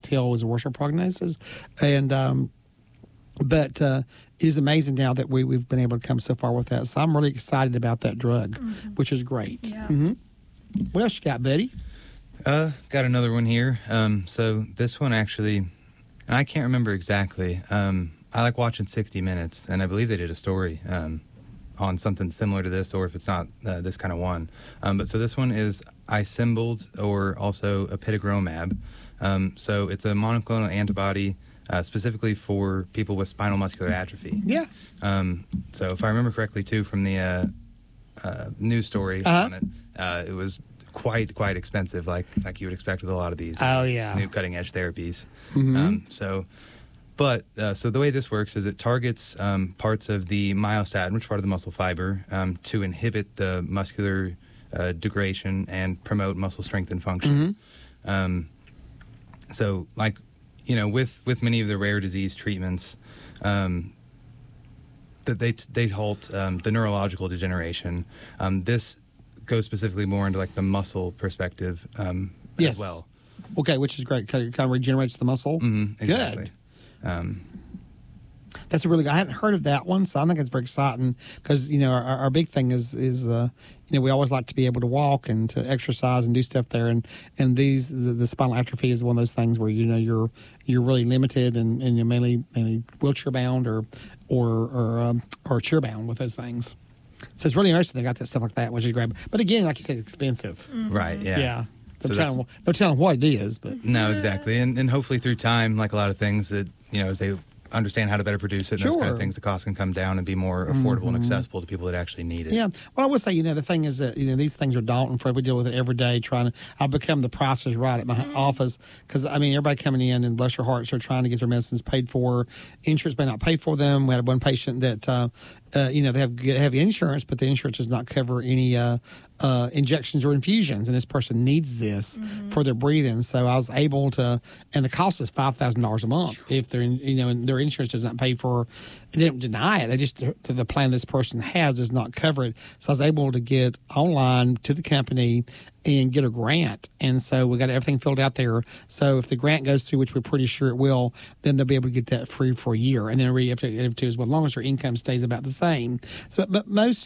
tell is a worse prognosis. And but it is amazing now that we've been able to come so far with that. So I'm really excited about that drug, which is great. Yeah. What else you got, Betty? Got another one here. So this one actually, and I can't remember exactly. I like watching 60 Minutes, and I believe they did a story on something similar to this, or if it's not this kind of one. But so this one is Isimbled, or also apitegromab. So it's a monoclonal antibody specifically for people with spinal muscular atrophy. Yeah. So if I remember correctly, too, from the news story on it, it was quite expensive, like you would expect with a lot of these new cutting-edge therapies. So the way this works is it targets parts of the myostatin, which is part of the muscle fiber, to inhibit the muscular degradation and promote muscle strength and function. So, like, with many of the rare disease treatments, that they halt the neurological degeneration. This goes specifically more into like the muscle perspective as well. Okay, which is great. Kind of regenerates the muscle. Exactly. Good. That's a really good. I hadn't heard of that one, so I think it's very exciting because our big thing is we always like to be able to walk and to exercise and do stuff there, and the spinal atrophy is one of those things where you're really limited and you're mainly wheelchair bound or chair bound with those things. So it's really interesting they got that stuff like that, which is great. But again, like you said, it's expensive. Right? Yeah. Yeah. No telling what it is, but no, exactly, and hopefully through time, like a lot of things that as they understand how to better produce it, and those kind of things, the cost can come down and be more affordable and accessible to people that actually need it. Yeah. Well, I would say, the thing is that, these things are daunting for we deal with it every day I've become the Price is Right at my office because, everybody coming in and bless your hearts, they're trying to get their medicines paid for. Insurance may not pay for them. We had one patient that, they have insurance, but the insurance does not cover any injections or infusions, and this person needs this for their breathing. So I was able to, and the cost is $5,000 a month if they're and their insurance does not pay for. They don't deny it. They just the plan this person has does not cover it. So I was able to get online to the company and get a grant, and so we got everything filled out there. So if the grant goes through, which we're pretty sure it will, then they'll be able to get that free for a year, and then re-up to as long as their income stays about the same. So, but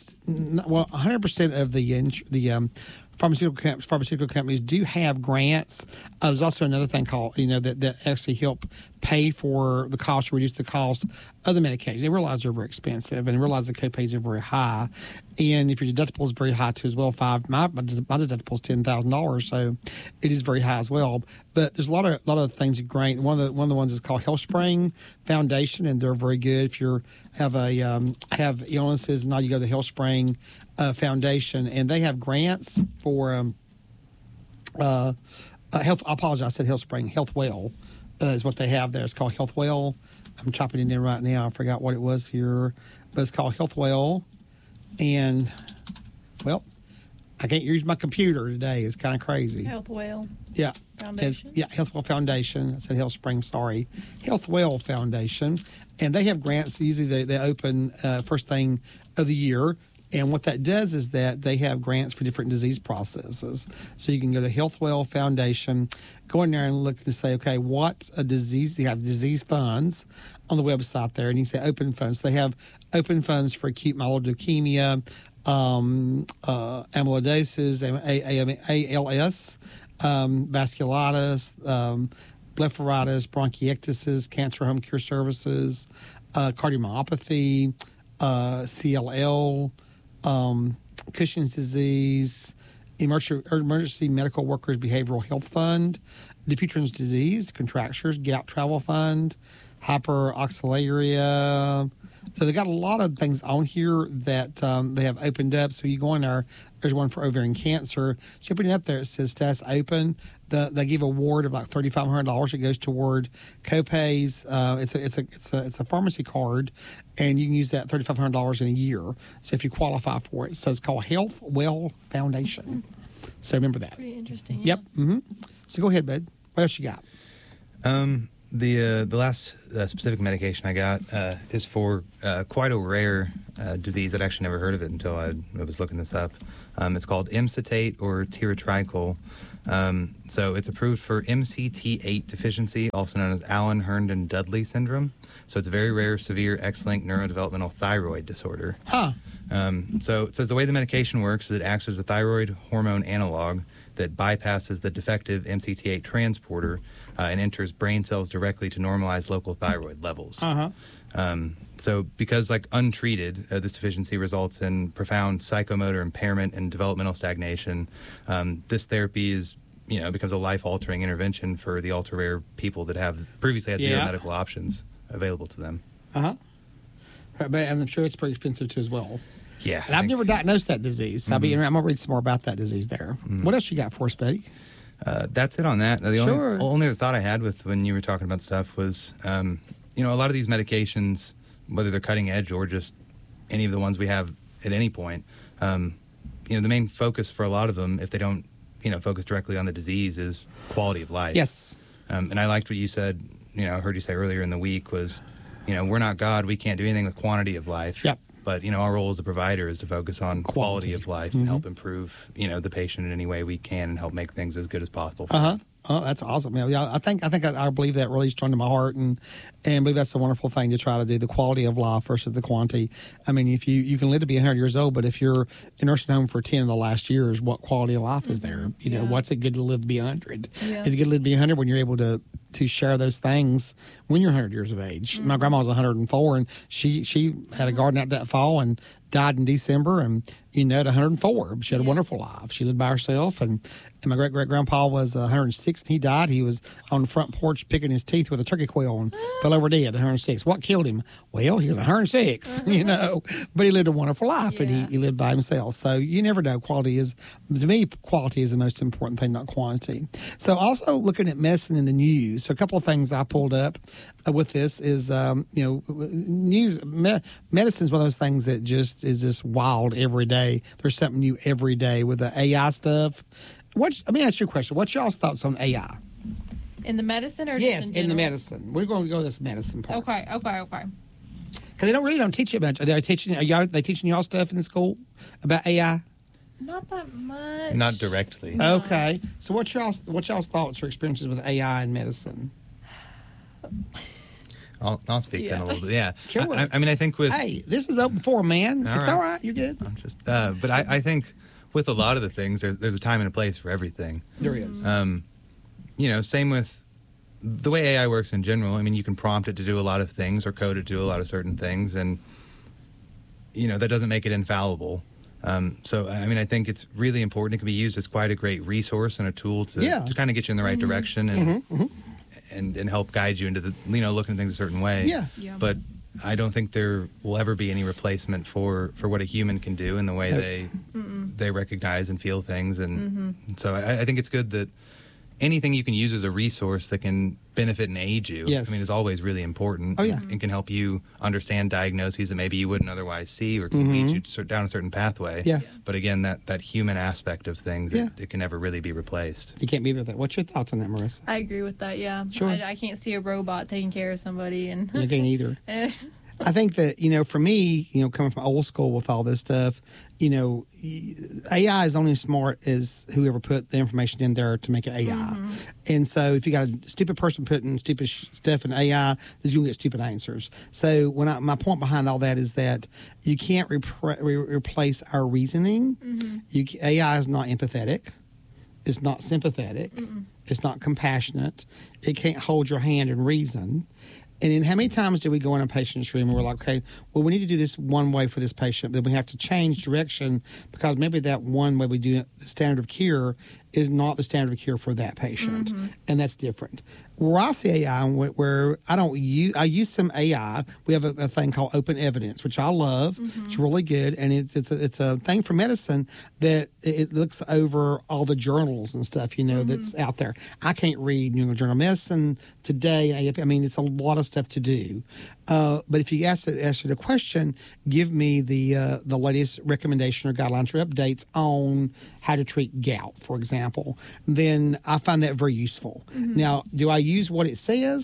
100% of the pharmaceutical companies do have grants. There's also another thing called, that actually help pay for the cost or reduce the cost of the medications. They realize they're very expensive and realize the copays are very high. And if your deductible is very high too as well, my deductible is $10,000, so it is very high as well. But there's a lot of things that are great. One of the ones is called HealthSpring Foundation, and they're very good. If you have illnesses, now you go to the HealthSpring Foundation, and they have grants for health. I apologize, I said HealthSpring. HealthWell is what they have there. It's called HealthWell. I'm typing it in right now. I forgot what it was here, but it's called HealthWell. And, well, I can't use my computer today. It's kind of crazy. HealthWell. Yeah. Foundation. HealthWell Foundation. I said HealthSpring, sorry. HealthWell Foundation. And they have grants. Usually they open first thing of the year. And what that does is that they have grants for different disease processes. So you can go to HealthWell Foundation, go in there and look and say, okay, what a disease? They have disease funds on the website there, and you say open funds. So they have open funds for acute myeloid leukemia, amyloidosis, ALS, vasculitis, blepharitis, bronchiectasis, cancer home care services, cardiomyopathy, CLL, Cushing's disease, emergency medical workers behavioral health fund, Dupuytren's disease, contractures, gout travel fund, hyperoxaluria. So they got a lot of things on here that they have opened up. So you go in there. There's one for ovarian cancer. So you put it up there. It says status open. They give a award of like $3,500. It goes toward copays. It's a pharmacy card, and you can use that $3,500 in a year. So if you qualify for it, so it's called HealthWell Foundation. So remember that. Pretty interesting. Yep. So go ahead, bud. What else you got? the last specific medication I got is for quite a rare disease. I'd actually never heard of it until I was looking this up. It's called Emcitate or tiratricol. So it's approved for MCT8 deficiency, also known as Allan-Herndon-Dudley syndrome. So it's a very rare, severe X-linked neurodevelopmental thyroid disorder. Huh. So it says the way the medication works is it acts as a thyroid hormone analog that bypasses the defective MCT8 transporter and enters brain cells directly to normalize local thyroid levels. So because untreated, this deficiency results in profound psychomotor impairment and developmental stagnation. This therapy is, becomes a life-altering intervention for the ultra-rare people that have previously had zero medical options available to them. But I'm sure it's pretty expensive too as well. Yeah. And I've never diagnosed that disease. So I'm going to read some more about that disease there. What else you got for us, Betty? That's it on that. The only other thought I had when you were talking about stuff was, a lot of these medications, whether they're cutting edge or just any of the ones we have at any point, the main focus for a lot of them, if they don't, focus directly on the disease, is quality of life. Yes. And I liked what you said, I heard you say earlier in the week was, we're not God. We can't do anything with quantity of life. Yep. But, our role as a provider is to focus on quality of life and help improve, the patient in any way we can and help make things as good as possible for them. Oh, that's awesome. Yeah, I believe that really strong to my heart, and believe that's a wonderful thing to try to do, the quality of life versus the quantity. I mean, if you can live to be 100 years old, but if you're in nursing home for 10 of the last years, what quality of life is there? What's it good to live to be 100? Yeah. Is it good to live to be 100 when you're able to share those things when you're 100 years of age? My grandma was 104, and she had a garden out that fall and died in December, and at 104, she had a wonderful life. She lived by herself, and my great-great-grandpa was 106, and he died. He was on the front porch picking his teeth with a turkey quill and fell over dead at 106. What killed him? Well, he was 106, but he lived a wonderful life, and he lived by himself. So you never know. Quality is the most important thing, not quantity. So also looking at medicine in the news, so a couple of things I pulled up with this is, news, medicine is one of those things that is just wild every day. There's something new every day with the AI stuff. Let me ask you a question. What's y'all's thoughts on AI? In the medicine or yes, just in the medicine. We're going to go to this medicine part. Okay. Because they don't teach you much. Are they teaching y'all stuff in the school about AI? Not that much. Not directly. No. Okay. So what's y'all's thoughts or experiences with AI in medicine? I'll speak then a little bit. Yeah. Sure. I mean, I think with... Hey, this is open for man. It's all right. You're good. But I think with a lot of the things, there's a time and a place for everything. There is. Same with the way AI works in general. I mean, you can prompt it to do a lot of things or code it to do a lot of certain things, and that doesn't make it infallible. So, I mean, I think it's really important. It can be used as quite a great resource and a tool to kind of get you in the right direction and help guide you into the, looking at things a certain way. Yeah. But I don't think there will ever be any replacement for what a human can do in the way they recognize and feel things. And so I think it's good that anything you can use as a resource that can benefit and aid you, yes. I mean, is always really important. Oh, yeah. And can help you understand diagnoses that maybe you wouldn't otherwise see, or can lead you down a certain pathway. Yeah. But again, that human aspect of things, it can never really be replaced. You can't be with that. What's your thoughts on that, Marissa? I agree with that, yeah. Sure. I can't see a robot taking care of somebody. And You can't either. I think that, for me, coming from old school with all this stuff, AI is only as smart as whoever put the information in there to make it AI. And so if you got a stupid person putting stupid stuff in AI, then you're going to get stupid answers. So my point behind all that is that you can't replace our reasoning. AI is not empathetic. It's not sympathetic. It's not compassionate. It can't hold your hand and reason. And then how many times do we go in a patient's room and we're like, okay, well, we need to do this one way for this patient, but we have to change direction because maybe that one way we do it, the standard of care is not the standard of care for that patient. And that's different. Where I see AI, where I use some AI. We have a thing called Open Evidence, which I love. It's really good, and it's a thing for medicine that it looks over all the journals and stuff, that's out there. I can't read New England Journal of Medicine today. I mean, it's a lot of stuff to do. But if you ask it a question, give me the latest recommendation or guidelines or updates on how to treat gout, for example, then I find that very useful. Now, do I use what it says?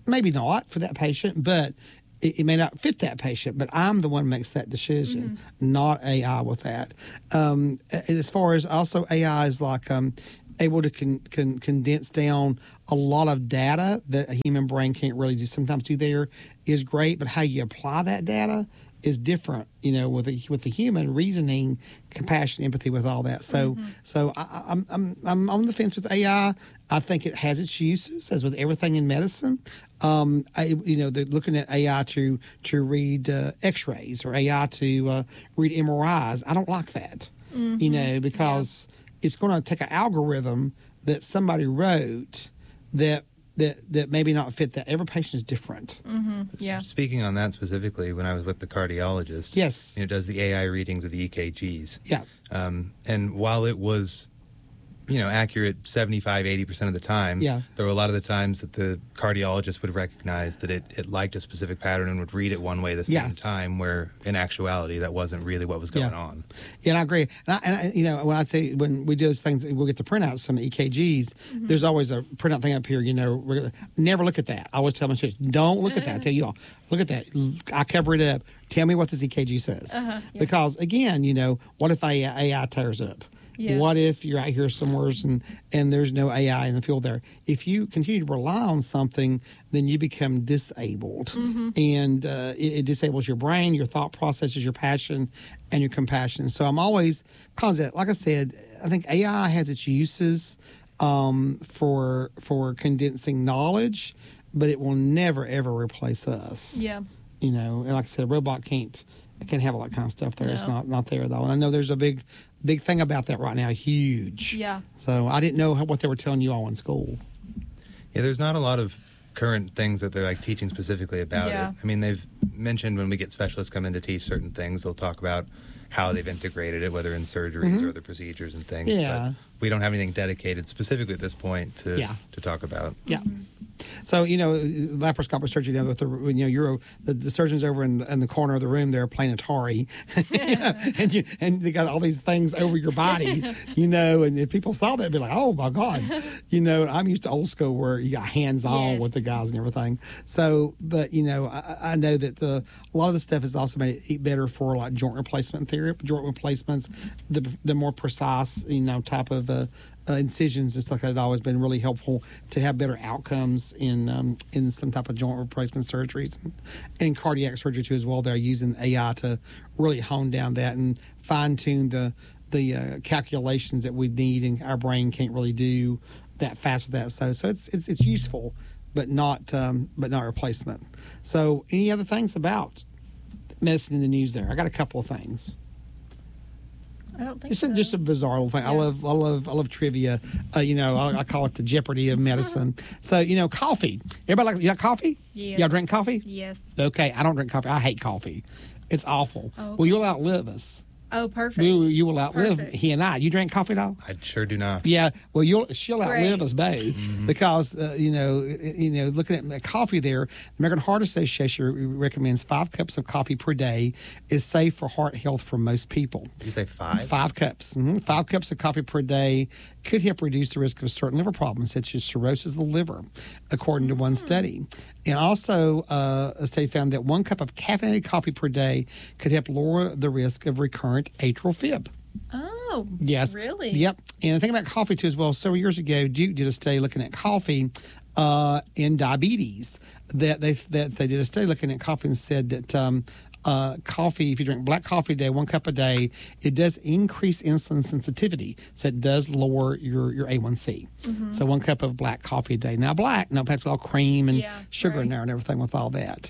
maybe not for that patient, but it may not fit that patient, but I'm the one who makes that decision, not AI with that. As far as also AI is like able to condense down a lot of data that a human brain can't really sometimes do there is great, but how you apply that data is different, with the human reasoning, compassion, empathy, with all that. So, I'm on the fence with AI. I think it has its uses, as with everything in medicine. They're looking at AI to read X-rays or AI to read MRIs. I don't like that, because it's going to take an algorithm that somebody wrote that maybe not fit that. Every patient is different. Yeah. Speaking on that specifically, when I was with the cardiologist, yes, does the AI readings of the EKGs. Yeah. And while it was, accurate 75, 80% of the time, there were a lot of the times that the cardiologist would recognize that it liked a specific pattern and would read it one way the same time, where in actuality that wasn't really what was going on. Yeah, and I agree. And when I say, when we do those things, we'll get the printouts, some EKGs, there's always a printout thing up here, never look at that. I always tell my students, don't look at that. I tell you all, look at that. I cover it up. Tell me what this EKG says. Because, again, what if AI tears up? Yeah. What if you're out here somewhere and there's no AI in the field there? If you continue to rely on something, then you become disabled. And it disables your brain, your thought processes, your passion, and your compassion. So I'm always constant. Like I said, I think AI has its uses for condensing knowledge, but it will never, ever replace us. Yeah. And like I said, a robot can't have all that kind of stuff there. No. It's not there, though. And I know there's a big thing about that right now, huge. Yeah. So I didn't know what they were telling you all in school. Yeah, there's not a lot of current things that they're teaching specifically about it. I mean, they've mentioned when we get specialists come in to teach certain things, they'll talk about how they've integrated it, whether in surgeries or other procedures and things. Yeah. But we don't have anything dedicated specifically at this point to talk about. Yeah. So, laparoscopic surgery, with the surgeons over in the corner of the room, they're playing Atari, and they got all these things over your body, and if people saw that, they'd be like, oh my God, I'm used to old school where you got hands on with the guys and everything. So, but, I know that a lot of the stuff is also made it better for joint replacement therapy, joint replacements, the more precise, type of incisions and stuff like that. Always been really helpful to have better outcomes in some type of joint replacement surgeries and cardiac surgery too as well. They're using AI to really hone down that and fine tune the calculations that we need, and our brain can't really do that fast with that. So it's useful, but not replacement. So any other things about medicine in the news there? I got a couple of things. I don't think it's so. Just a bizarre little thing. Yeah. I love trivia. I call it the Jeopardy of medicine. So coffee. Everybody you like coffee? Yes. Y'all drink coffee? Yes. Okay, I don't drink coffee. I hate coffee. It's awful. Oh, okay. Well, you'll outlive us. Oh, perfect. You will outlive he and I. You drink coffee at all? I sure do not. Yeah. Well, she'll outlive us both because looking at coffee there, the American Heart Association recommends 5 cups of coffee per day is safe for heart health for most people. Did you say 5? 5 cups. 5 cups of coffee per day could help reduce the risk of certain liver problems, such as cirrhosis of the liver, according to one study. And also, a study found that 1 cup of caffeinated coffee per day could help lower the risk of recurrent atrial fib. Oh, yes. Really? Yep. And the thing about coffee, too, as well, several years ago, Duke did a study looking at coffee in diabetes. That they did a study looking at coffee and said that coffee, if you drink black coffee a day, 1 cup a day, it does increase insulin sensitivity. So it does lower your A1C. So 1 cup of black coffee a day. Now, black, no, perhaps all cream and sugar in there and everything with all that.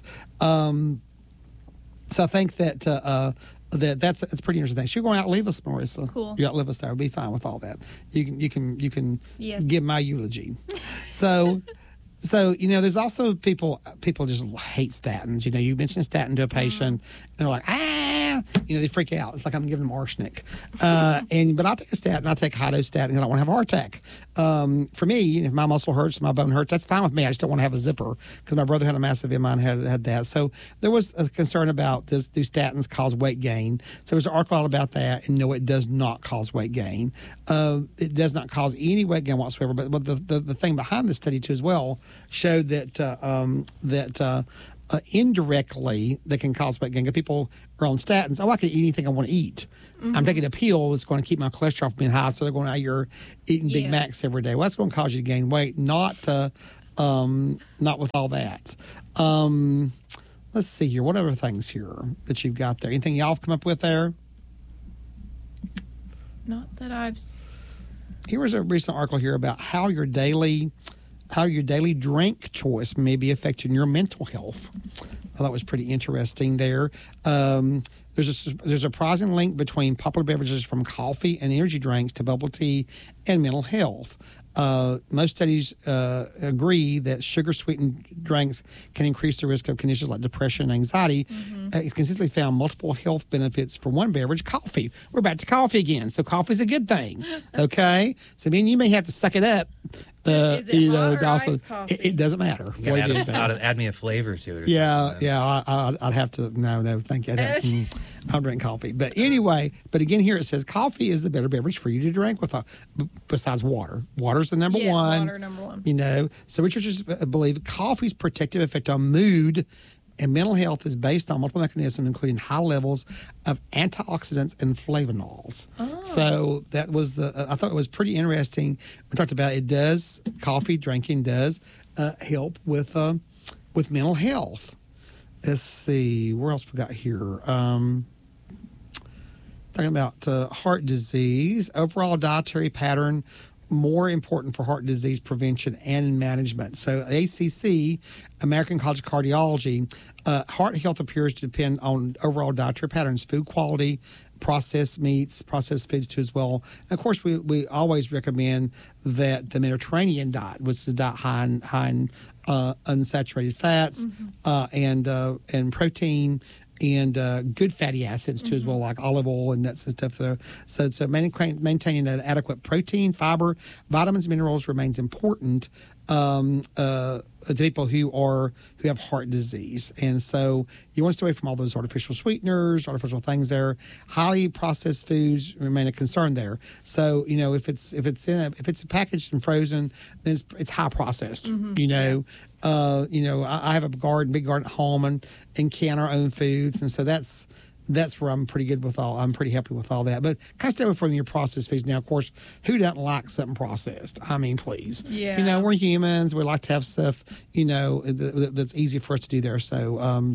So I think that's pretty interesting. She's going to outlive us, Marissa. Cool. You outlive us there. We'll be fine with all that. You can give my eulogy. So there's also people just hate statins. You mention a statin to a patient, and they're like, they freak out. It's like I'm giving them arsenic. But I'll take a statin. I'll take high-dose statin. I don't want to have a heart attack. For me, if my muscle hurts, my bone hurts, that's fine with me. I just don't want to have a zipper because my brother had a massive MI and had that. So there was a concern about do statins cause weight gain. So there's an article all about that, and no, it does not cause weight gain. It does not cause any weight gain whatsoever. But the thing behind this study too as well showed that indirectly they can cause weight gain. People are on statins. I can eat anything I want to eat. I'm taking a pill that's going to keep my cholesterol from being high, so they're going out here eating Big Macs every day. Well, that's going to cause you to gain weight, not with all that. Let's see here. What other things here that you've got there? Anything y'all have come up with there? Not that I've... Here was a recent article here about how your daily drink choice may be affecting your mental health. I thought it was pretty interesting there. There's a surprising link between popular beverages from coffee and energy drinks to bubble tea and mental health. Most studies agree that sugar-sweetened drinks can increase the risk of conditions like depression and anxiety. It's consistently found multiple health benefits for one beverage, coffee. We're back to coffee again, so coffee's a good thing, okay? So, you may have to suck it up. Is it hot or iced coffee? It doesn't matter. You gotta add me a flavor to it. I'd have to. No, thank you. I'll drink coffee. But anyway, again, here it says coffee is the better beverage for you to drink besides water. Water's the number one. Water number one. So researchers believe coffee's protective effect on mood and mental health is based on multiple mechanisms, including high levels of antioxidants and flavonols. So that was I thought it was pretty interesting. We talked about coffee drinking does help with mental health. Let's see, where else we got here? Talking about heart disease, overall dietary pattern more important for heart disease prevention and management. So ACC, American College of Cardiology, heart health appears to depend on overall dietary patterns, food quality, processed meats, processed foods too as well. And of course, we always recommend that the Mediterranean diet, which is a diet high in unsaturated fats and protein, and good fatty acids too as well, like olive oil and nuts and stuff there. So maintaining an adequate protein, fiber, vitamins, minerals remains important to people who have heart disease. And so you want to stay away from all those artificial sweeteners, artificial things there. Highly processed foods remain a concern there. So if it's packaged and frozen, then it's high processed. I have a big garden at home and can our own foods, and so that's where I'm pretty good with all. I'm pretty happy with all that. But kind of stay away from your processed foods. Now, of course, who doesn't like something processed? I mean, please. Yeah. We're humans. We like to have stuff, that's easy for us to do there. So,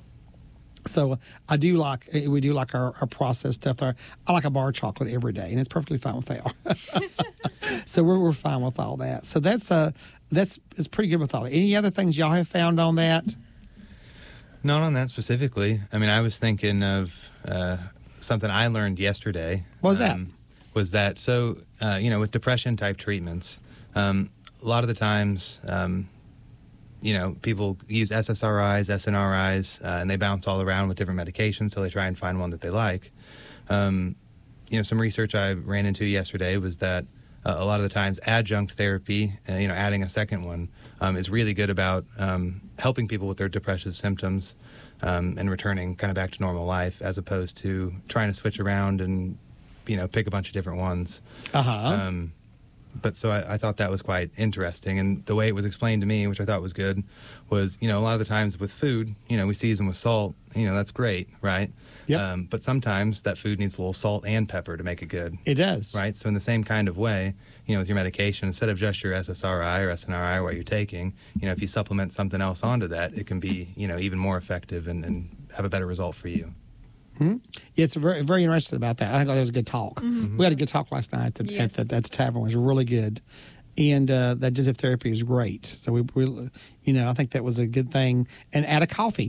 we do like our processed stuff there. I like a bar of chocolate every day, and it's perfectly fine with that. So we're fine with all that. So it's pretty good with all that. Any other things y'all have found on that? Not on that specifically. I mean, I was thinking of something I learned yesterday. What was that? With depression type treatments, a lot of the times, people use SSRIs, SNRIs, and they bounce all around with different medications till they try and find one that they like. Some research I ran into yesterday was that a lot of the times adjunct therapy, adding a second one, is really good about helping people with their depressive symptoms and returning kind of back to normal life, as opposed to trying to switch around and, pick a bunch of different ones. But so I thought that was quite interesting. And the way it was explained to me, which I thought was good, was, a lot of the times with food, we season with salt, that's great, right? Yep. But sometimes that food needs a little salt and pepper to make it good. It does. Right? So in the same kind of way, with your medication, instead of just your SSRI or SNRI or what you're taking, if you supplement something else onto that, it can be, even more effective and have a better result for you. Mm-hmm. Yeah, it's very, very interesting about that. I think that was a good talk. We had a good talk last night at the tavern. It was really good. And that digestive therapy is great. So we I think that was a good thing. And add a coffee.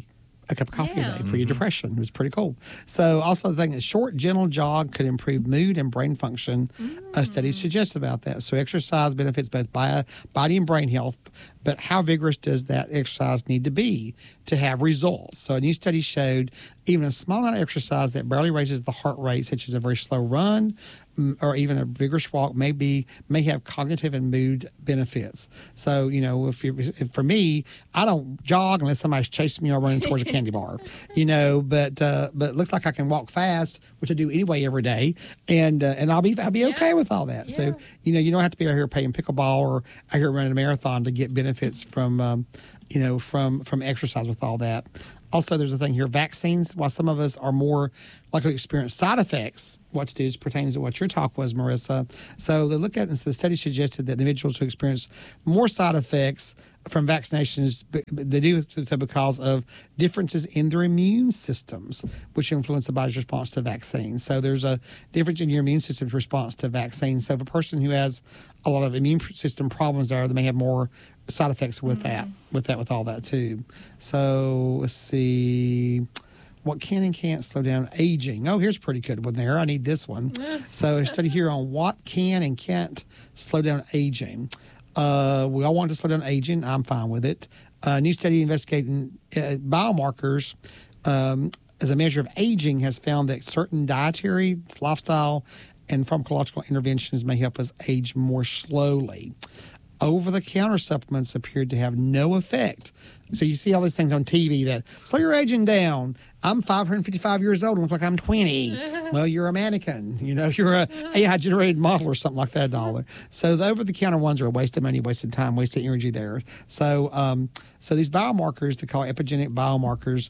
a cup of coffee a day for your depression. It was pretty cool. So also the thing is short, gentle jog could improve mood and brain function. Studies suggest about that. So exercise benefits both body and brain health, but how vigorous does that exercise need to be to have results? So a new study showed even a small amount of exercise that barely raises the heart rate, such as a very slow run or even a vigorous walk, may have cognitive and mood benefits. So, if for me, I don't jog unless somebody's chasing me or running towards a candy bar, but it looks like I can walk fast, which I do anyway every day, and I'll be okay with all that. Yeah. So, you don't have to be out here playing pickleball or out here running a marathon to get benefits from exercise with all that. Also, there's a thing here, vaccines. While some of us are more likely to experience side effects, what to do pertains to what your talk was, Marissa. So they look at the study suggested that individuals who experience more side effects from vaccinations, they do so because of differences in their immune systems, which influence the body's response to vaccines. So there's a difference in your immune system's response to vaccines. So if a person who has a lot of immune system problems there, they may have more side effects with with all that too. So let's see. What can and can't slow down aging? Oh, here's a pretty good one there. I need this one. So a study here on what can and can't slow down aging. We all want to slow down aging. I'm fine with it. A new study investigating biomarkers as a measure of aging has found that certain dietary, lifestyle, and pharmacological interventions may help us age more slowly. Over-the-counter supplements appeared to have no effect. So you see all these things on TV that slow your aging down. I'm 555 years old and look like I'm 20. Well, you're a mannequin. You're a AI-generated model or something like that, dollar. So the over-the-counter ones are a waste of money, wasted time, wasted energy there. So these biomarkers, they call epigenetic biomarkers,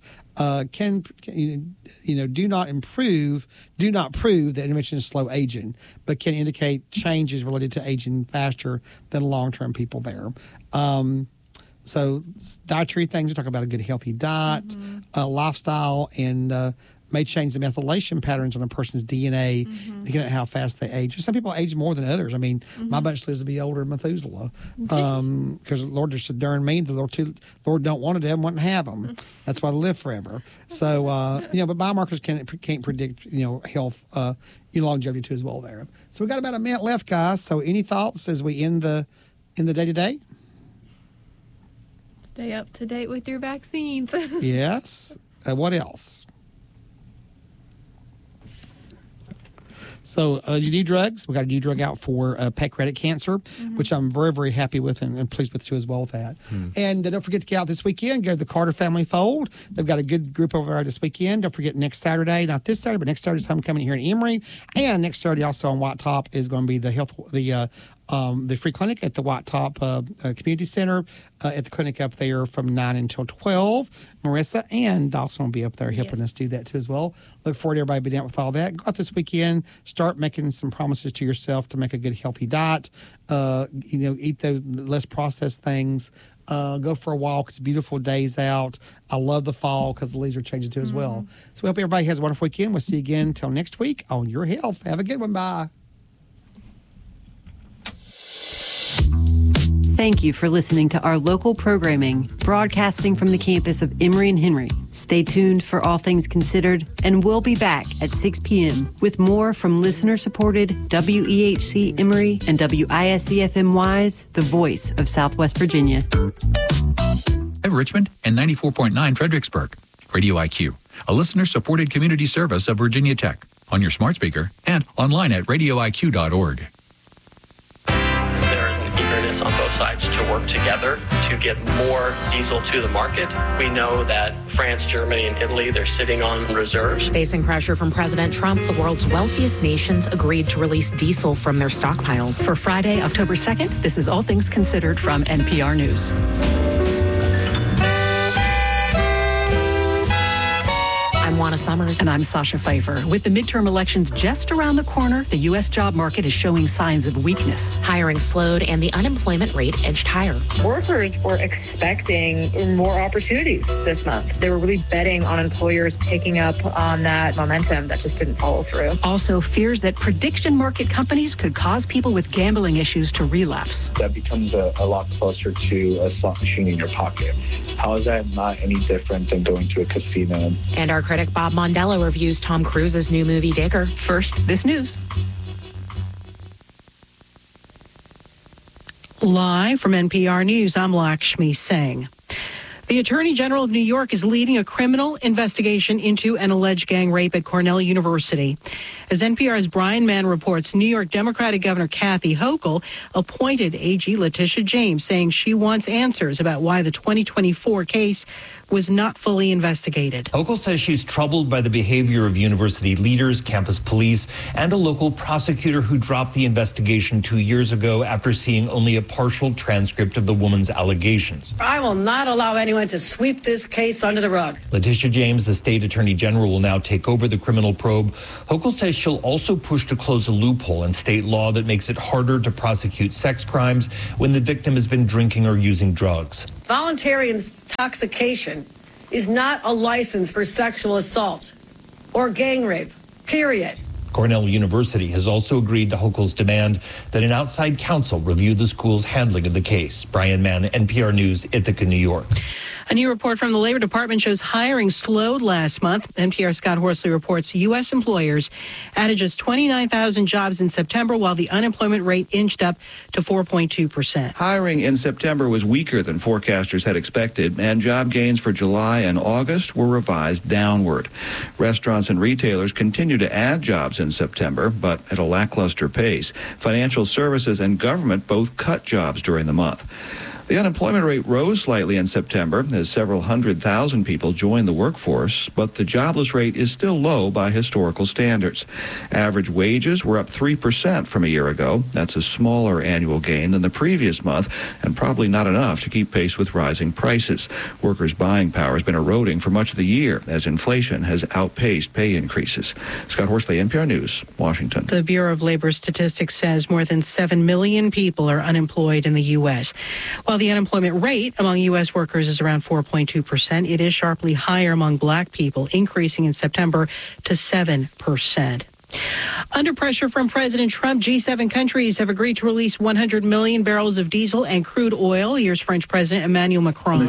do not prove that intervention is slow aging, but can indicate changes related to aging faster than long-term people there. So dietary things, we talk about a good healthy diet, lifestyle, and may change the methylation patterns on a person's DNA, looking at how fast they age. Some people age more than others. I mean, my bunch lives to be older than Methuselah because the Lord just so darn mean. The Lord don't want to want to have them. That's why they live forever. So, but biomarkers can't predict, health, longevity too as well there. So we got about a minute left, guys. So any thoughts as we end the day-to-day? Stay up to date with your vaccines. Yes. What else? So your new drugs, we got a new drug out for pancreatic cancer, which I'm very, very happy with and pleased with too as well with that. And don't forget to get out this weekend. Go to the Carter Family Fold. They've got a good group over there this weekend. Don't forget next Saturday, not this Saturday, but next Saturday's homecoming here in Emory. And next Saturday also on White Top is going to be the free clinic at the White Top Community Center at the clinic up there from 9 until 12. Marissa and Dawson will be up there helping us do that too as well. Look forward to everybody being out with all that. Go out this weekend. Start making some promises to yourself to make a good healthy diet. Eat those less processed things. Go for a walk. It's beautiful days out. I love the fall because the leaves are changing too as well. So we hope everybody has a wonderful weekend. We'll see you again until next week on Your Health. Have a good one. Bye. Thank you for listening to our local programming, broadcasting from the campus of Emory and Henry. Stay tuned for All Things Considered, and we'll be back at 6 p.m. with more from listener-supported WEHC Emory and WISC-FM Wise, the voice of Southwest Virginia. Richmond and 94.9 Fredericksburg. Radio IQ, a listener-supported community service of Virginia Tech, on your smart speaker and online at radioiq.org. On both sides to work together to get more diesel to the market. We know that France, Germany, and Italy, they're sitting on reserves. Facing pressure from President Trump, the world's wealthiest nations agreed to release diesel from their stockpiles. For Friday, October 2nd, this is All Things Considered from NPR News. I'm Juana Summers. And I'm Sasha Pfeiffer. With the midterm elections just around the corner, the U.S. job market is showing signs of weakness. Hiring slowed and the unemployment rate edged higher. Workers were expecting more opportunities this month. They were really betting on employers picking up on that momentum that just didn't follow through. Also, fears that prediction market companies could cause people with gambling issues to relapse. That becomes a lot closer to a slot machine in your pocket. How is that not any different than going to a casino? And our critic Bob Mondello reviews Tom Cruise's new movie Digger. First, this news. Live from NPR News, I'm Lakshmi Singh. The Attorney General of New York is leading a criminal investigation into an alleged gang rape at Cornell University. As NPR's Brian Mann reports, New York Democratic Governor Kathy Hochul appointed AG Letitia James, saying she wants answers about why the 2024 case was not fully investigated. Hochul says she's troubled by the behavior of university leaders, campus police, and a local prosecutor who dropped the investigation 2 years ago after seeing only a partial transcript of the woman's allegations. I will not allow anyone to sweep this case under the rug. Letitia James, the state attorney general, will now take over the criminal probe. Hochul says she'll also push to close a loophole in state law that makes it harder to prosecute sex crimes when the victim has been drinking or using drugs. Voluntary intoxication is not a license for sexual assault or gang rape, period. Cornell University has also agreed to Hochul's demand that an outside counsel review the school's handling of the case. Brian Mann, NPR News, Ithaca, New York. A new report from the Labor Department shows hiring slowed last month. NPR Scott Horsley reports U.S. employers added just 29,000 jobs in September, while the unemployment rate inched up to 4.2%. Hiring in September was weaker than forecasters had expected, and job gains for July and August were revised downward. Restaurants and retailers continue to add jobs in September, but at a lackluster pace. Financial services and government both cut jobs during the month. The unemployment rate rose slightly in September as several 100,000 people joined the workforce, but the jobless rate is still low by historical standards. Average wages were up 3% from a year ago. That's a smaller annual gain than the previous month and probably not enough to keep pace with rising prices. Workers' buying power has been eroding for much of the year as inflation has outpaced pay increases. Scott Horsley, NPR News, Washington. The Bureau of Labor Statistics says more than 7 million people are unemployed in the U.S. While the unemployment rate among U.S. workers is around 4.2%, it is sharply higher among black people, increasing in September to 7%. Under pressure from President Trump, G7 countries have agreed to release 100 million barrels of diesel and crude oil. Here's French President Emmanuel Macron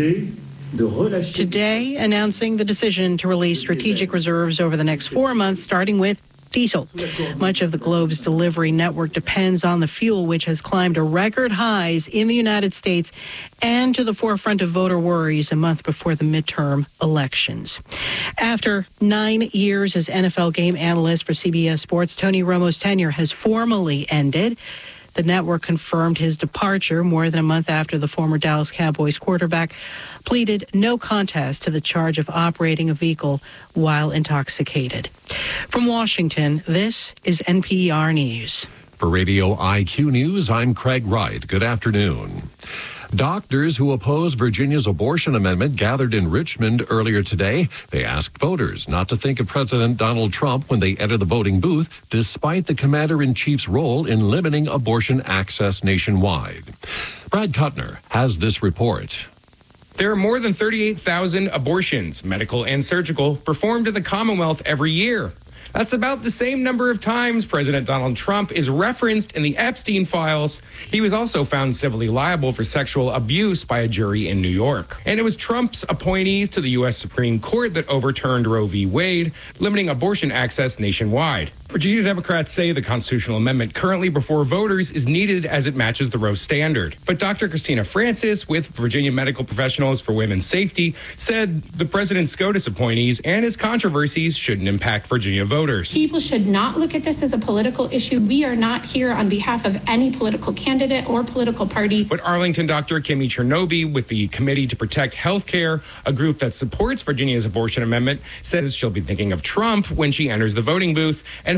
today announcing the decision to release strategic reserves over the next 4 months, starting with diesel. Much of the globe's delivery network depends on the fuel, which has climbed to record highs in the United States and to the forefront of voter worries a month before the midterm elections. After 9 years as NFL game analyst for CBS Sports, Tony Romo's tenure has formally ended. The network confirmed his departure more than a month after the former Dallas Cowboys quarterback pleaded no contest to the charge of operating a vehicle while intoxicated. From Washington, this is NPR News. For Radio IQ News, I'm Craig Wright. Good afternoon. Doctors who oppose Virginia's abortion amendment gathered in Richmond earlier today. They asked voters not to think of President Donald Trump when they enter the voting booth, despite the commander-in-chief's role in limiting abortion access nationwide. Brad Kuttner has this report. There are more than 38,000 abortions, medical and surgical, performed in the Commonwealth every year. That's about the same number of times President Donald Trump is referenced in the Epstein files. He was also found civilly liable for sexual abuse by a jury in New York. And it was Trump's appointees to the U.S. Supreme Court that overturned Roe v. Wade, limiting abortion access nationwide. Virginia Democrats say the constitutional amendment currently before voters is needed as it matches the Roe standard. But Dr. Christina Francis with Virginia Medical Professionals for Women's Safety said the president's SCOTUS appointees and his controversies shouldn't impact Virginia voters. People should not look at this as a political issue. We are not here on behalf of any political candidate or political party. But Arlington Dr. Kimmy Chernoby with the Committee to Protect Healthcare, a group that supports Virginia's abortion amendment, says she'll be thinking of Trump when she enters the voting booth and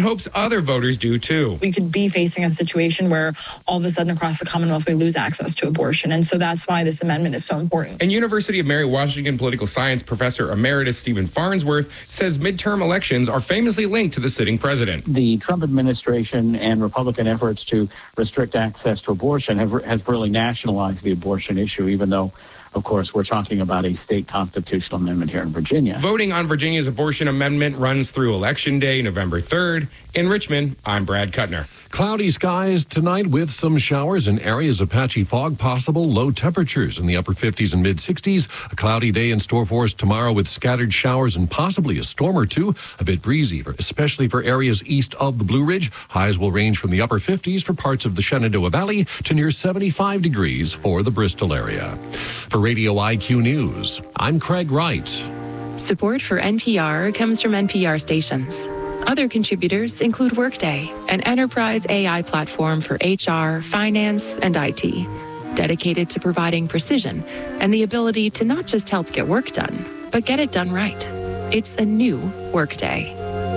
hopes other voters do too. We could be facing a situation where all of a sudden across the Commonwealth we lose access to abortion. And so that's why this amendment is so important. And University of Mary Washington political science professor emeritus Stephen Farnsworth says midterm elections are famously linked to the sitting president. The Trump administration and Republican efforts to restrict access to abortion has really nationalized the abortion issue, even though, of course, we're talking about a state constitutional amendment here in Virginia. Voting on Virginia's abortion amendment runs through Election Day, November 3rd. In Richmond, I'm Brad Kuttner. Cloudy skies tonight with some showers and areas of patchy fog possible. Low temperatures in the upper 50s and mid 60s. A cloudy day in store for us tomorrow with scattered showers and possibly a storm or two. A bit breezy, especially for areas east of the Blue Ridge. Highs will range from the upper 50s for parts of the Shenandoah Valley to near 75 degrees for the Bristol area. For Radio IQ News, I'm Craig Wright. Support for NPR comes from NPR stations. Other contributors include Workday, an enterprise AI platform for HR, finance, and IT, dedicated to providing precision and the ability to not just help get work done, but get it done right. It's a new Workday.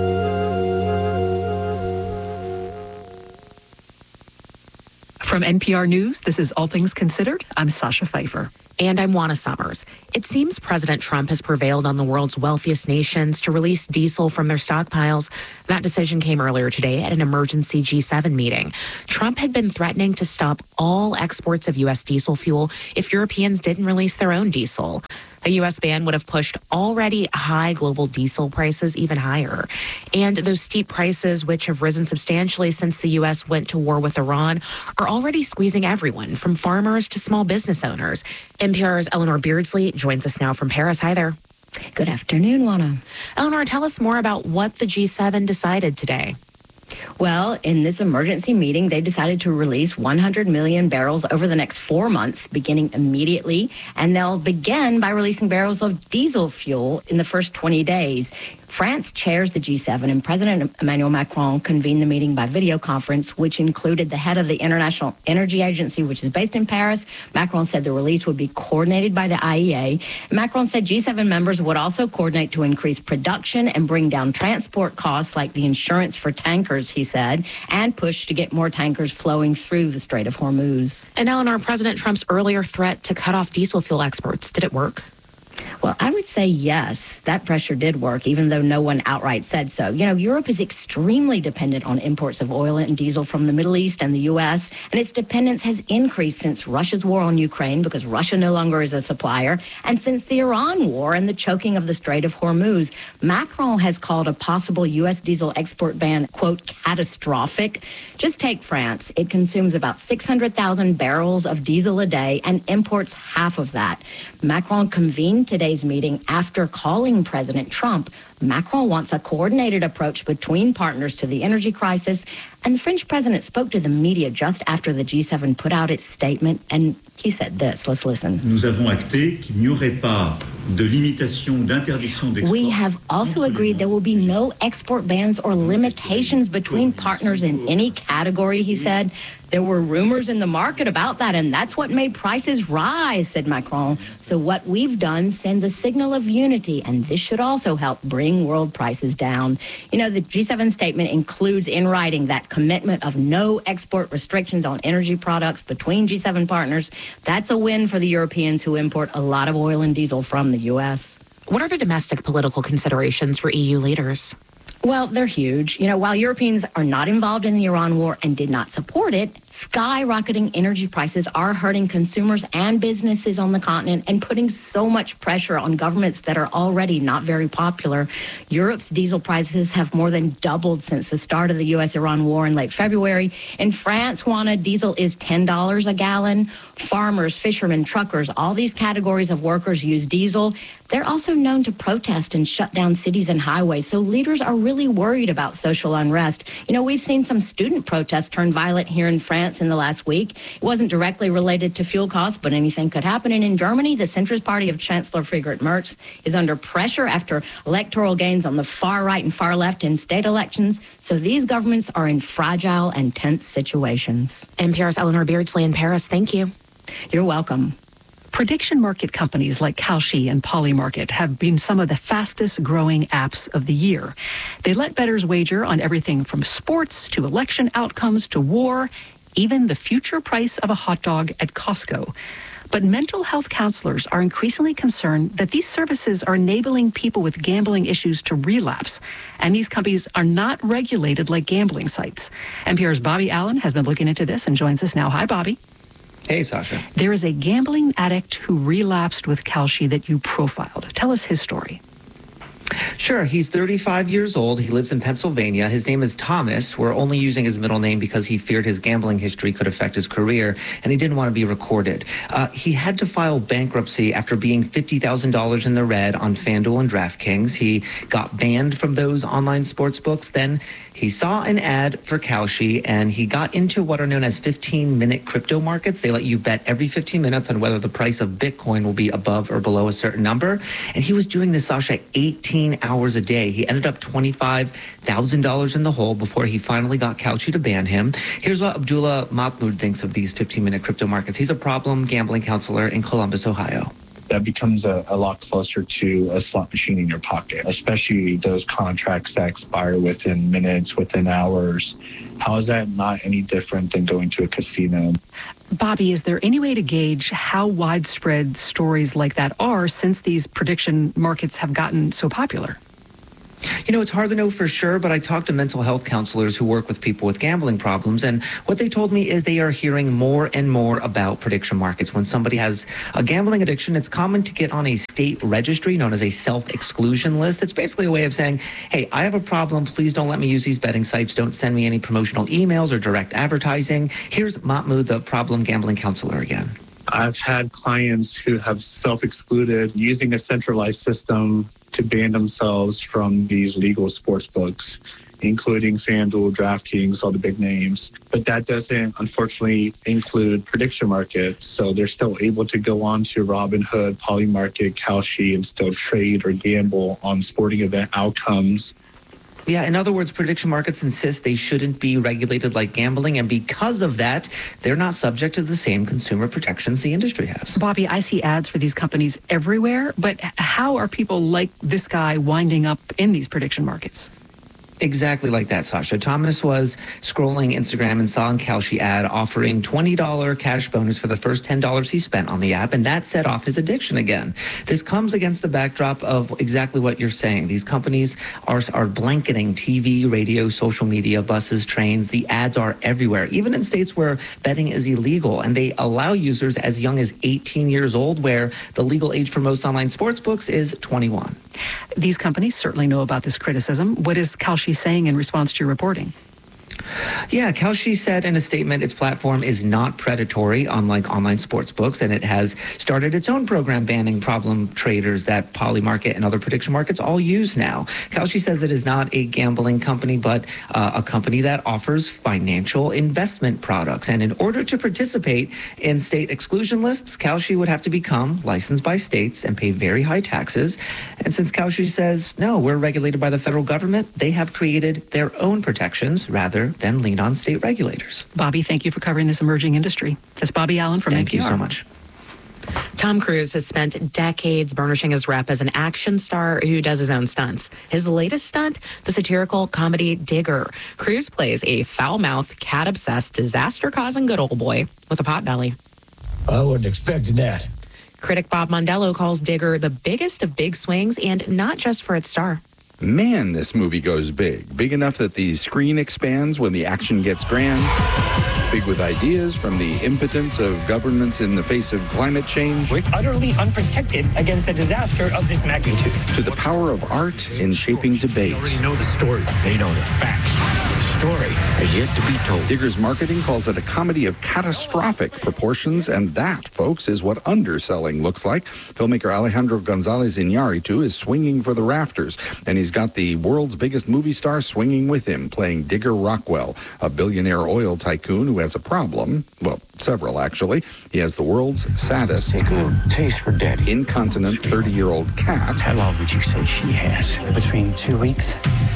From NPR News, this is All Things Considered. I'm Sasha Pfeiffer. And I'm Juana Summers. It seems President Trump has prevailed on the world's wealthiest nations to release diesel from their stockpiles. That decision came earlier today at an emergency G7 meeting. Trump had been threatening to stop all exports of U.S. diesel fuel if Europeans didn't release their own diesel. A U.S. ban would have pushed already high global diesel prices even higher. And those steep prices, which have risen substantially since the U.S. went to war with Iran, are already squeezing everyone, from farmers to small business owners. NPR's Eleanor Beardsley joins us now from Paris. Hi there. Good afternoon, Juana. Eleanor, tell us more about what the G7 decided today. Well, in this emergency meeting, they decided to release 100 million barrels over the next 4 months, beginning immediately. And they'll begin by releasing barrels of diesel fuel in the first 20 days. France chairs the G7, and President Emmanuel Macron convened the meeting by video conference, which included the head of the International Energy Agency, which is based in Paris. Macron said the release would be coordinated by the IEA. Macron said G7 members would also coordinate to increase production and bring down transport costs, like the insurance for tankers, he said, and push to get more tankers flowing through the Strait of Hormuz. And Eleanor, President Trump's earlier threat to cut off diesel fuel exports, did it work? Well, I would say yes, that pressure did work, even though no one outright said so. You know, Europe is extremely dependent on imports of oil and diesel from the Middle East and the U.S., and its dependence has increased since Russia's war on Ukraine, because Russia no longer is a supplier, and since the Iran war and the choking of the Strait of Hormuz. Macron has called a possible U.S. diesel export ban, quote, catastrophic. Just take France. It consumes about 600,000 barrels of diesel a day and imports half of that. Macron convened today's meeting after calling President Trump. Macron wants a coordinated approach between partners to the energy crisis. And the French president spoke to the media just after the G7 put out its statement, and he said this. Let's listen. Nous avons acté qu'il n'y aurait pas de limitation, d'interdiction d'export. We have also agreed there will be no export bans or limitations between partners in any category, he said. There were rumors in the market about that, and that's what made prices rise, said Macron. So what we've done sends a signal of unity, and this should also help bring world prices down. You know, the G7 statement includes in writing that commitment of no export restrictions on energy products between G7 partners. That's a win for the Europeans, who import a lot of oil and diesel from the U.S. What are the domestic political considerations for EU leaders? Well, they're huge. You know, while Europeans are not involved in the Iran war and did not support it, skyrocketing energy prices are hurting consumers and businesses on the continent and putting so much pressure on governments that are already not very popular. Europe's diesel prices have more than doubled since the start of the U.S.-Iran war in late February. In France, Juana, diesel is $10 a gallon. Farmers, fishermen, truckers, all these categories of workers use diesel. They're also known to protest and shut down cities and highways, so leaders are really worried about social unrest. You know, we've seen some student protests turn violent here in France in the last week. It wasn't directly related to fuel costs, but anything could happen. And in Germany, the centrist party of Chancellor Friedrich Merz is under pressure after electoral gains on the far right and far left in state elections. So these governments are in fragile and tense situations. NPR's Eleanor Beardsley in Paris. Thank you. You're welcome. Prediction market companies like Kalshi and Polymarket have been some of the fastest growing apps of the year. They let bettors wager on everything from sports to election outcomes to war, even the future price of a hot dog at Costco. But mental health counselors are increasingly concerned that these services are enabling people with gambling issues to relapse, and these companies are not regulated like gambling sites. NPR's Bobby Allen has been looking into this and joins us now. Hi, Bobby. Hey, Sasha. There is a gambling addict who relapsed with Kalshi that you profiled. Tell us his story. Sure. He's 35 years old. He lives in Pennsylvania. His name is Thomas. We're only using his middle name because he feared his gambling history could affect his career, and he didn't want to be recorded. He had to file bankruptcy after being $50,000 in the red on FanDuel and DraftKings. He got banned from those online sports books. Then he saw an ad for Kalshi, and he got into what are known as 15-minute crypto markets. They let you bet every 15 minutes on whether the price of Bitcoin will be above or below a certain number. And he was doing this, Sasha, 18 hours a day. He ended up $25,000 in the hole before he finally got Kalshi to ban him. Here's what Abdullah Mahmoud thinks of these 15-minute crypto markets. He's a problem gambling counselor in Columbus, Ohio. That becomes a lot closer to a slot machine in your pocket, especially those contracts that expire within minutes, within hours. How is that not any different than going to a casino? Bobby, is there any way to gauge how widespread stories like that are since these prediction markets have gotten so popular? You know, it's hard to know for sure, but I talked to mental health counselors who work with people with gambling problems, and what they told me is they are hearing more and more about prediction markets. When somebody has a gambling addiction, it's common to get on a state registry known as a self-exclusion list. It's basically a way of saying, hey, I have a problem. Please don't let me use these betting sites. Don't send me any promotional emails or direct advertising. Here's Mahmoud, the problem gambling counselor again. I've had clients who have self-excluded using a centralized system to ban themselves from these legal sports books, including FanDuel, DraftKings, all the big names. But that doesn't, unfortunately, include prediction markets. So they're still able to go on to Robinhood, Polymarket, Kalshi, and still trade or gamble on sporting event outcomes. Yeah, in other words, prediction markets insist they shouldn't be regulated like gambling, and because of that, they're not subject to the same consumer protections the industry has. Bobby, I see ads for these companies everywhere, but how are people like this guy winding up in these prediction markets? Exactly like that, Sasha. Thomas was scrolling Instagram and saw a Kalshi ad offering $20 cash bonus for the first $10 he spent on the app, and that set off his addiction again. This comes against the backdrop of exactly what you're saying. These companies are blanketing TV, radio, social media, buses, trains. The ads are everywhere, even in states where betting is illegal, and they allow users as young as 18 years old, where the legal age for most online sports books is 21. These companies certainly know about this criticism. What is Kalshi saying in response to your reporting? Yeah, Kalshi said in a statement its platform is not predatory, unlike online sports books, and it has started its own program banning problem traders that Polymarket and other prediction markets all use now. Kalshi says it is not a gambling company, but a company that offers financial investment products. And in order to participate in state exclusion lists, Kalshi would have to become licensed by states and pay very high taxes. And since Kalshi says, no, we're regulated by the federal government, they have created their own protections rather than lean on state regulators. Bobby, thank you for covering this emerging industry. That's Bobby Allen from NPR. Thank you so much. Tom Cruise has spent decades burnishing his rep as an action star who does his own stunts. His latest stunt, the satirical comedy Digger. Cruise plays a foul-mouthed, cat-obsessed, disaster-causing good old boy with a pot belly. I wasn't expecting that. Critic Bob Mondello calls Digger the biggest of big swings, and not just for its star. Man, this movie goes big. Big enough that the screen expands when the action gets grand. Big with ideas from the impotence of governments in the face of climate change. We're utterly unprotected against a disaster of this magnitude. To the power of art in shaping debate. They already know the story. They know the facts. The story has yet to be told. Digger's marketing calls it a comedy of catastrophic proportions, and that, folks, is what underselling looks like. Filmmaker Alejandro González Iñárritu is swinging for the rafters, and he's got the world's biggest movie star swinging with him, playing Digger Rockwell, a billionaire oil tycoon who has a problem. Well, several actually. He has the world's saddest, taste for daddy, incontinent 30-year-old cat. How long would you say she has? Between 2 weeks,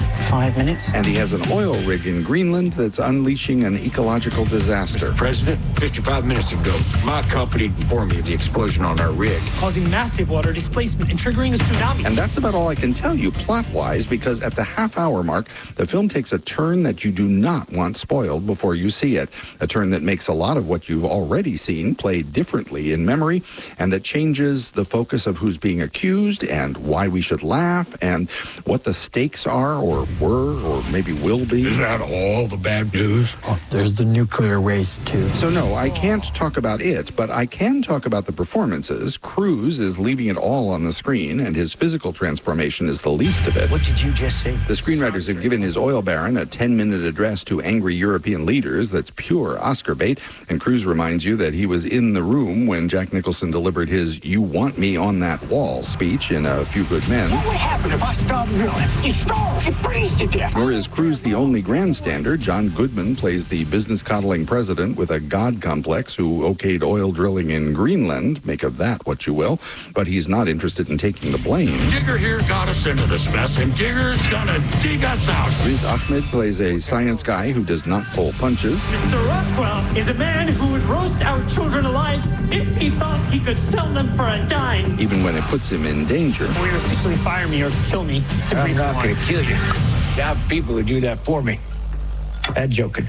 5 minutes. And he has an oil rig in Greenland that's unleashing an ecological disaster. Mr. President, 55 minutes ago, my company informed me of the explosion on our rig, causing massive water displacement and triggering a tsunami. And that's about all I can tell you plot-wise, because at the half-hour mark, the film takes a turn that you do not want spoiled before you see it. A turn that makes a lot of what you've already seen play differently in memory, and that changes the focus of who's being accused and why we should laugh and what the stakes are or were or maybe will be. Is that all the bad news? Oh, there's the nuclear waste, too. So no, I can't talk about it, but I can talk about the performances. Cruise is leaving it all on the screen, and his physical transformation is the least of it. What did you just say? The screenwriters have given his oil baron a 10-minute address to angry European leaders that's pure Oscar bait, and Cruise reminds you that he was in the room when Jack Nicholson delivered his "You Want Me on That Wall" speech in A Few Good Men. What would happen if I stopped drilling? You starve, you freeze to death. Nor is Cruise the only grandstander. John Goodman plays the business-coddling president with a god complex who okayed oil drilling in Greenland. Make of that what you will. But he's not interested in taking the blame. Digger here got us into this mess, and Digger's gonna dig us out. Riz Ahmed plays a science guy who does not pull punches. Mr. Rockwell is a man who would roast our children alive if he thought he could sell them for a dime. Even when it puts him in danger. Will you officially fire me or kill me? I'm not gonna kill you. I have people who do that for me. I'm joking.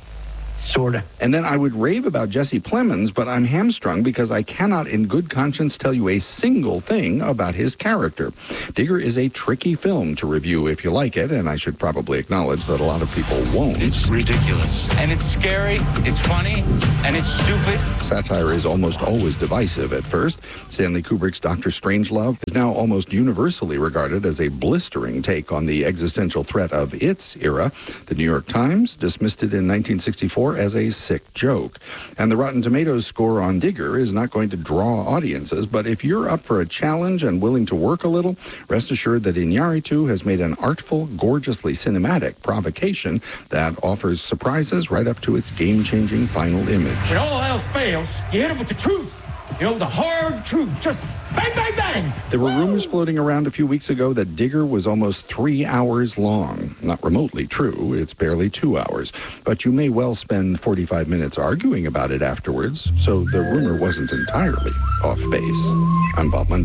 Sorta. And then I would rave about Jesse Plemons, but I'm hamstrung because I cannot in good conscience tell you a single thing about his character. Digger is a tricky film to review if you like it, and I should probably acknowledge that a lot of people won't. It's ridiculous. And it's scary, it's funny, and it's stupid. Satire is almost always divisive at first. Stanley Kubrick's Dr. Strangelove is now almost universally regarded as a blistering take on the existential threat of its era. The New York Times dismissed it in 1964 as a sick joke. And the Rotten Tomatoes score on Digger is not going to draw audiences, but if you're up for a challenge and willing to work a little, rest assured that Iñárritu has made an artful, gorgeously cinematic provocation that offers surprises right up to its game-changing final image. When all else fails, you hit it with the truth. You know, the hard truth. Just bang, bang, bang. There were rumors floating around a few weeks ago that Digger was almost 3 hours long. Not remotely true. It's barely 2 hours. But you may well spend 45 minutes arguing about it afterwards, so the rumor wasn't entirely off base. I'm Bob Mundell.